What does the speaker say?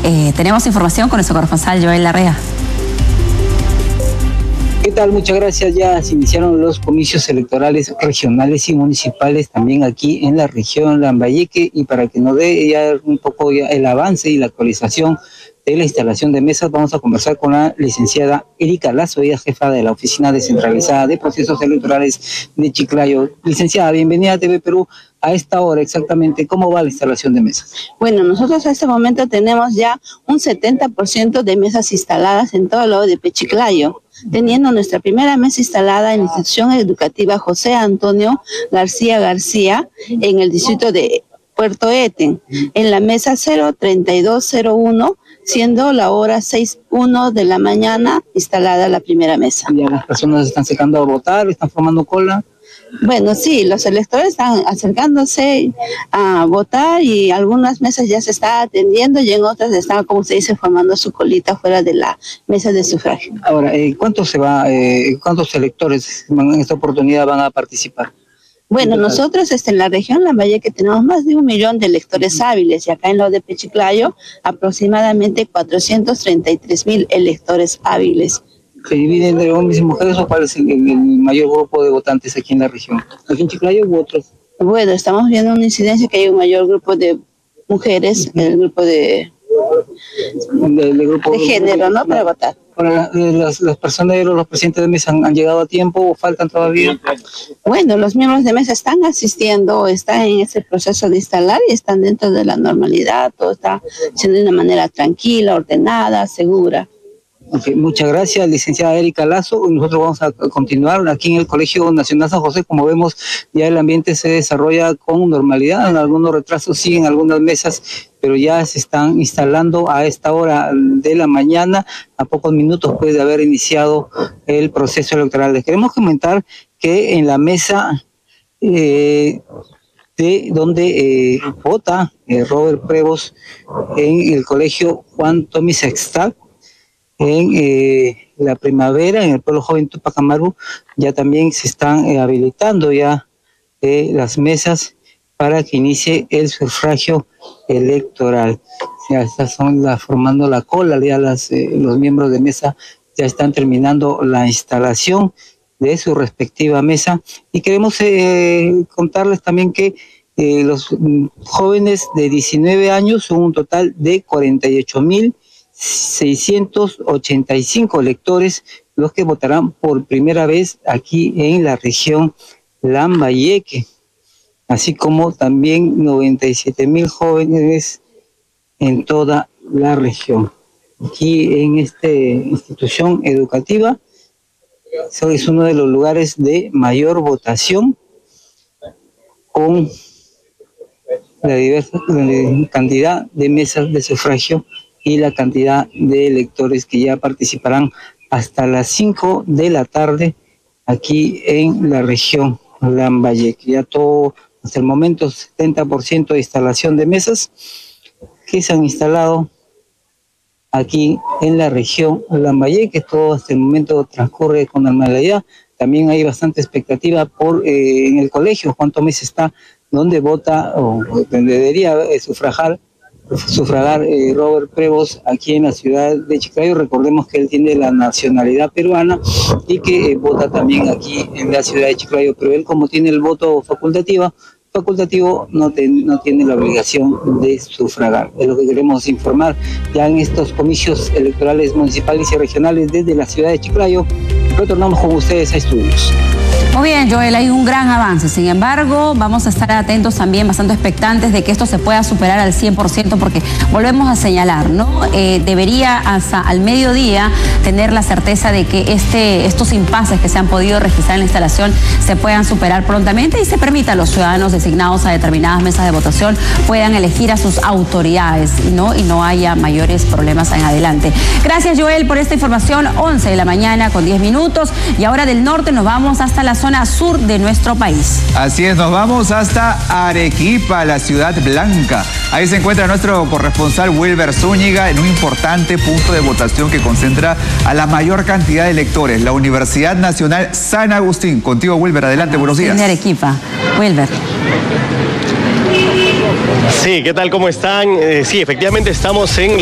Tenemos información con nuestro corresponsal Joel Larrea. ¿Qué tal? Muchas gracias. Ya se iniciaron los comicios electorales regionales y municipales también aquí en la región Lambayeque, y para que nos dé ya un poco ya el avance y la actualización de la instalación de mesas, vamos a conversar con la licenciada Erika Lazo, ella jefa de la Oficina Descentralizada de Procesos Electorales de Chiclayo. Licenciada, bienvenida a TV Perú. A esta hora exactamente, ¿cómo va la instalación de mesas? Bueno, nosotros a este momento tenemos ya un 70% de mesas instaladas en todo el lado de Chiclayo, teniendo nuestra primera mesa instalada en la institución educativa José Antonio García García, en el distrito de Puerto Eten, en la mesa 03201, siendo la hora 6:01 de la mañana instalada la primera mesa. Ya las personas están secando a votar, están formando cola. Bueno, sí, los electores están acercándose a votar y algunas mesas ya se está atendiendo y en otras están, como se dice, formando su colita fuera de la mesa de sufragio. Ahora, ¿cuántos electores en esta oportunidad van a participar? Bueno, nosotros en la región Lambayeque tenemos más de 1 millón de electores hábiles y acá en lo de Chiclayo aproximadamente 433,000 electores hábiles. ¿Se dividen entre hombres y mujeres o cuál es el mayor grupo de votantes aquí en la región? ¿Aquí en Chiclayo u otros? Bueno, estamos viendo una incidencia que hay un mayor grupo de mujeres, el grupo de género, ¿no? Para votar. Para las personas, los presidentes de mesa han llegado a tiempo o faltan todavía. Bueno, los miembros de mesa están asistiendo, están en ese proceso de instalar y están dentro de la normalidad, todo está siendo de una manera tranquila, ordenada, segura. Okay, muchas gracias, licenciada Erika Lazo. Nosotros vamos a continuar aquí en el Colegio Nacional San José. Como vemos, ya el ambiente se desarrolla con normalidad. En algunos retrasos siguen algunas mesas, pero ya se están instalando a esta hora de la mañana, a pocos minutos después de haber iniciado el proceso electoral. Les queremos comentar que en la mesa de donde vota Robert Prevost en el Colegio Juan Tommy Sextal, en la primavera, en el pueblo joven Tupac Amaru, ya también se están habilitando ya las mesas para que inicie el sufragio electoral. Ya estas son formando la cola, ya los miembros de mesa ya están terminando la instalación de su respectiva mesa. Y queremos contarles también que los jóvenes de 19 años son un total de 48,685 electores los que votarán por primera vez aquí en la región Lambayeque, así como también 97,000 jóvenes en toda la región. Aquí en esta institución educativa es uno de los lugares de mayor votación, con la diversa cantidad de mesas de sufragio y la cantidad de electores que ya participarán hasta las 5 de la tarde aquí en la región Lambayeque. Ya todo, hasta el momento, 70% de instalación de mesas que se han instalado aquí en la región Lambayeque. Todo hasta el momento transcurre con normalidad. También hay bastante expectativa en el colegio Juan Tomé está, donde vota o donde debería sufragar Robert Prevost aquí en la ciudad de Chiclayo. Recordemos que él tiene la nacionalidad peruana y que vota también aquí en la ciudad de Chiclayo, pero él, como tiene el voto facultativo no tiene la obligación de sufragar. Es lo que queremos informar ya en estos comicios electorales municipales y regionales desde la ciudad de Chiclayo. Retornamos con ustedes a estudios. Muy bien, Joel, hay un gran avance. Sin embargo, vamos a estar atentos también, bastante expectantes de que esto se pueda superar al 100%, porque volvemos a señalar, ¿no? Debería hasta al mediodía tener la certeza de que estos impases que se han podido registrar en la instalación se puedan superar prontamente y se permita a los ciudadanos designados a determinadas mesas de votación puedan elegir a sus autoridades, ¿no? Y no haya mayores problemas en adelante. Gracias, Joel, por esta información. 11 de la mañana con 10 minutos. Y ahora del norte nos vamos hasta la zona sur de nuestro país. Así es, nos vamos hasta Arequipa, la ciudad blanca. Ahí se encuentra nuestro corresponsal Wilber Zúñiga en un importante punto de votación que concentra a la mayor cantidad de electores, la Universidad Nacional San Agustín. Contigo, Wilber, adelante, buenos días. En Arequipa, Wilber. Sí, ¿qué tal? ¿Cómo están? Sí, efectivamente estamos en